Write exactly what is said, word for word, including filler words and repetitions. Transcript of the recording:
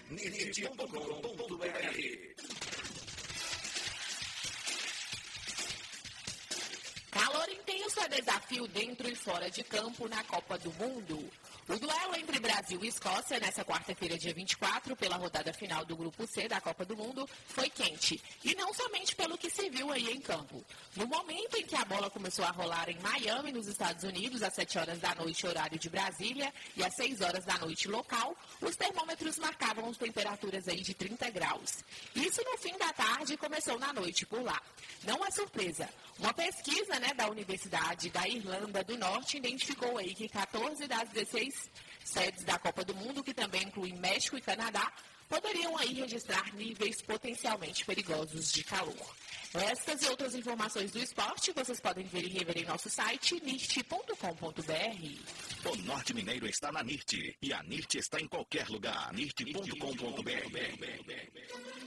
nirt ponto com ponto br. Calor intenso é desafio dentro e fora de campo na Copa do Mundo. O duelo entre Brasil e Escócia, nessa quarta-feira, dia vinte e quatro, pela rodada final do Grupo C da Copa do Mundo, foi quente. E não somente pelo que se viu aí em campo. No momento em que a bola começou a rolar em Miami, nos Estados Unidos, às sete horas da noite, horário de Brasília, e às seis horas da noite, local, os termômetros marcavam temperaturas aí de trinta graus. Isso no fim da tarde começou na noite por lá. Não é surpresa. Uma pesquisa, né, da Universidade da Irlanda do Norte identificou aí que quatorze das dezesseis sedes da Copa do Mundo, que também incluem México e Canadá, poderiam aí registrar níveis potencialmente perigosos de calor. Estas e outras informações do esporte vocês podem ver e rever em nosso site nirt ponto com ponto br. O Norte Mineiro está na Nirt e a Nirt está em qualquer lugar. nirt ponto com ponto br.